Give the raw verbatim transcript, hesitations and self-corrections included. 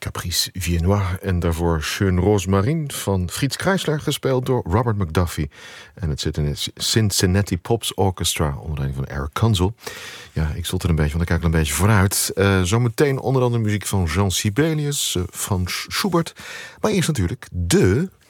Caprice Viennois en daarvoor Schön Rosmarin van Fritz Kreisler, gespeeld door Robert McDuffie. En het zit in het Cincinnati Pops Orchestra onder leiding van Eric Kunzel. Ja, ik stond er een beetje, want ik kijk er een beetje vooruit. Uh, zometeen onder andere muziek van Jean Sibelius, uh, van Schubert. Maar eerst natuurlijk de...